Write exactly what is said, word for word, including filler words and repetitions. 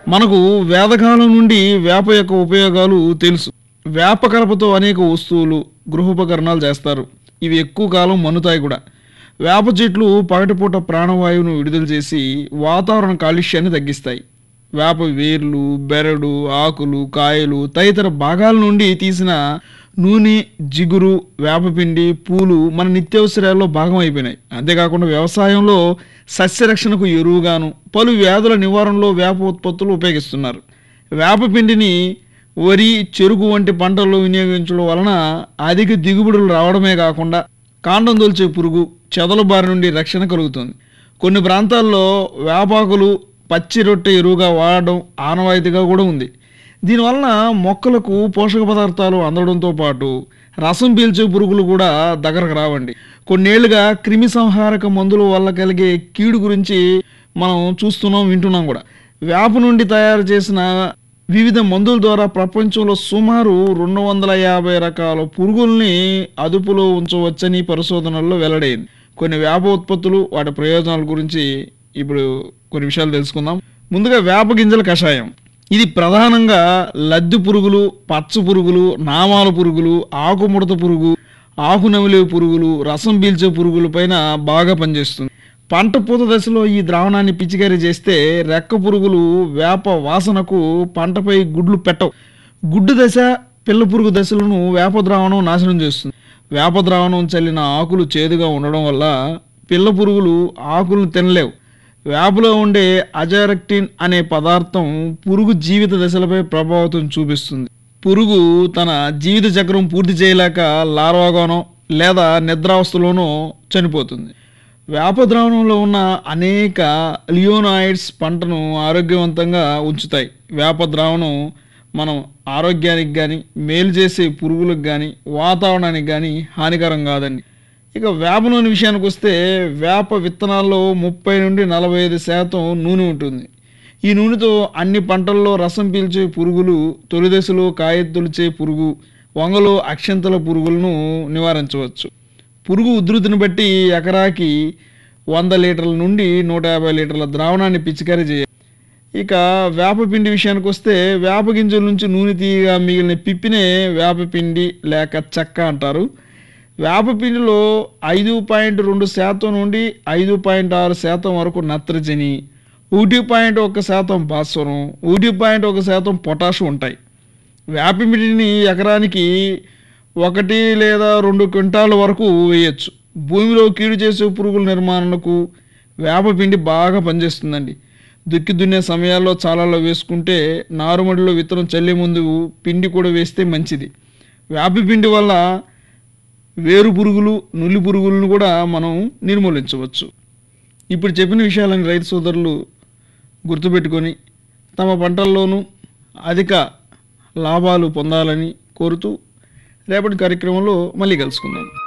మనకు వేదకాలం నుండి వేప యొక్క ఉపయోగాలు తెలుసు. వేప కలపతో అనేక వస్తువులు, గృహోపకరణాలు చేస్తారు. ఇవి ఎక్కువ కాలం మన్నుతాయి కూడా. వేప చెట్లు పగటిపూట ప్రాణవాయువును విడుదల చేసి వాతావరణ కాలుష్యాన్ని తగ్గిస్తాయి. వేప వేర్లు, బెరడు, ఆకులు, కాయలు తదితర భాగాల నుండి తీసిన నూనె, జిగురు, వేపపిండి, పూలు మన నిత్యావసరాల్లో భాగం అయిపోయినాయి. అంతేకాకుండా వ్యవసాయంలో సస్యరక్షణకు ఎరువుగాను, పలు వ్యాధుల నివారణలో వేప ఉత్పత్తులు ఉపయోగిస్తున్నారు. వేపపిండిని వరి, చెరుకు వంటి పంటల్లో వినియోగించడం వలన అధిక దిగుబడులు రావడమే కాకుండా కాండం దొల్చే పురుగు, చెదల బారి నుండి రక్షణ కలుగుతుంది. కొన్ని ప్రాంతాల్లో వేపాకులు పచ్చి రొట్టె ఎరువుగా వాడడం ఆనవాయితీగా కూడా ఉంది. దీనివలన మొక్కలకు పోషక పదార్థాలు అందడంతో పాటు రసం పీల్చే పురుగులు కూడా దగ్గరకు రావండి. కొన్నేళ్లుగా క్రిమి సంహారక మందుల వల్ల కలిగే కీడు గురించి మనం చూస్తున్నాం, వింటున్నాం కూడా. వేప నుండి తయారు చేసిన వివిధ మందుల ద్వారా ప్రపంచంలో సుమారు రెండు వందల యాభై రకాల పురుగుల్ని అదుపులో ఉంచవచ్చని పరిశోధనల్లో వెల్లడైంది. కొన్ని వేప ఉత్పత్తులు, వాటి ప్రయోజనాల గురించి ఇప్పుడు కొన్ని విషయాలు తెలుసుకుందాం. ముందుగా వేప గింజల కషాయం. ఇది ప్రధానంగా లద్దె పురుగులు, పచ్చ పురుగులు, నామాల పురుగులు, ఆకుముడత పురుగు, ఆకు నమిలే పురుగులు, రసం పీల్చే పురుగుల పైన బాగా పనిచేస్తుంది. పంట పూత దశలో ఈ ద్రావణాన్ని పిచికారీ చేస్తే రెక్క పురుగులు వేప వాసనకు పంటపై గుడ్లు పెట్టవు. గుడ్డు దశ, పిల్ల పురుగు దశలను వేప ద్రావణం నాశనం చేస్తుంది. వేప ద్రావణం చల్లిన ఆకులు చేదుగా ఉండడం వల్ల పిల్ల పురుగులు ఆకులను తినలేవు. వేపలో ఉండే అజారెక్టిన్ అనే పదార్థం పురుగు జీవిత దశలపై ప్రభావితం చూపిస్తుంది. పురుగు తన జీవిత చక్రం పూర్తి చేయలేక లార్వాగానో లేదా నిద్రావస్థలోనో చనిపోతుంది. వేప ద్రావణంలో ఉన్న అనేక లియోనాయిడ్స్ పంటను ఆరోగ్యవంతంగా ఉంచుతాయి. వేప ద్రావణం మనం ఆరోగ్యానికి కానీ, మేలు చేసే పురుగులకు కానీ, వాతావరణానికి కానీ హానికరం కాదండి. ఇక వేప నూనె విషయానికి వస్తే వేప విత్తనాల్లో ముప్పై నుండి నలభై ఐదు శాతం నూనె ఉంటుంది. ఈ నూనెతో అన్ని పంటల్లో రసం పీల్చే పురుగులు, తొలి దశలో కాయ తొలిచే పురుగు, వంగలో అక్షంతల పురుగులను నివారించవచ్చు. పురుగు ఉధృతిని బట్టి ఎకరాకి వంద లీటర్ల నుండి నూట యాభై లీటర్ల ద్రావణాన్ని పిచికారీ చేయాలి. ఇక వేపపిండి విషయానికి వస్తే వేప గింజల నుంచి నూనె తీయగా మిగిలిన పిప్పినే వేపపిండి లేక చెక్క అంటారు. వేపపిండిలో ఐదు పాయింట్ రెండు శాతం నుండి ఐదు పాయింట్ ఆరు శాతం వరకు నత్రజని, ఒకటి పాయింట్ ఒక శాతం భాస్వరం, ఒకటి పాయింట్ ఒక శాతం పొటాషు ఉంటాయి. వేపపిండిని ఎకరానికి ఒకటి లేదా రెండు క్వింటాల వరకు వేయచ్చు. భూమిలో కీడు చేసే పురుగుల నిర్మాణకు వేపపిండి బాగా పనిచేస్తుందండి. దుక్కి దున్నే సమయాల్లో చాలాలో వేసుకుంటే నారుమడిలో విత్తనం చల్లే ముందు పిండి కూడా వేస్తే మంచిది. వేపపిండి వల్ల వేరు పురుగులు, నులి పురుగులను కూడా మనం నిర్మూలించవచ్చు. ఇప్పుడు చెప్పిన విషయాలను రైతు సోదరులు గుర్తుపెట్టుకొని తమ పంటల్లోనూ అధిక లాభాలు పొందాలని కోరుతూ రేపటి కార్యక్రమంలో మళ్ళీ కలుసుకుందాం.